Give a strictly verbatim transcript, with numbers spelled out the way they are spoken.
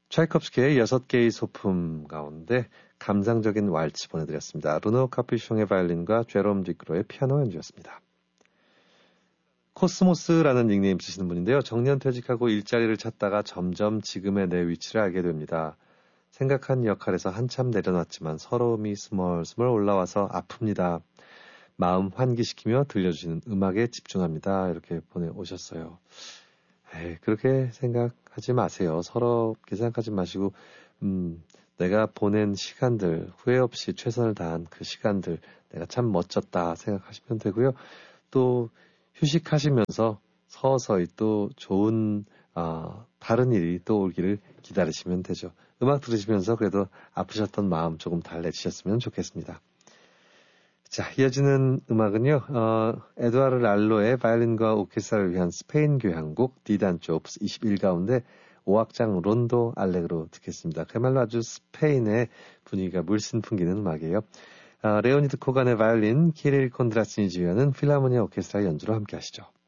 차이콥스키의 여섯 개의 소품 가운데 감상적인 왈츠 보내드렸습니다. 루노 카피숑의 바이올린과 제롬 디크로의 피아노 연주였습니다. 코스모스라는 닉네임 쓰시는 분인데요. 정년퇴직하고 일자리를 찾다가 점점 지금의 내 위치를 알게 됩니다. 생각한 역할에서 한참 내려놨지만 서러움이 스멀스멀 올라와서 아픕니다. 마음 환기시키며 들려주시는 음악에 집중합니다. 이렇게 보내오셨어요. 에이, 그렇게 생각하지 마세요. 서럽게 생각하지 마시고 음, 내가 보낸 시간들, 후회 없이 최선을 다한 그 시간들 내가 참 멋졌다 생각하시면 되고요. 또 휴식하시면서 서서히 또 좋은 어, 다른 일이 또 오기를 기다리시면 되죠. 음악 들으시면서 그래도 아프셨던 마음 조금 달래주셨으면 좋겠습니다. 자, 이어지는 음악은요, 어, 에두아르 랄로의 바이올린과 오케스트라를 위한 스페인 교향곡 디단조 오프스 이십일 가운데 오악장 론도 알레그로 듣겠습니다. 그야말로 아주 스페인의 분위기가 물씬 풍기는 음악이에요. 어, 레오니드 코간의 바이올린, 키릴 콘드라치니 지휘하는 필라모니아 오케스트라 연주로 함께 하시죠.